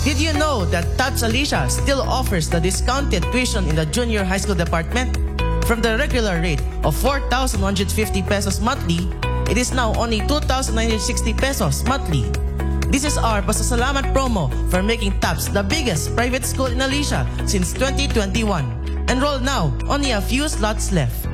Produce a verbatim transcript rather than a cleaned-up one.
Did you know that TAPS Alicia still offers the discounted tuition in the junior high school department? From the regular rate of four thousand one hundred fifty pesos monthly, it is now only two thousand nine hundred sixty pesos monthly. This is our pasasalamat promo for making TAPS the biggest private school in Alicia since twenty twenty-one. Enroll now, only a few slots left.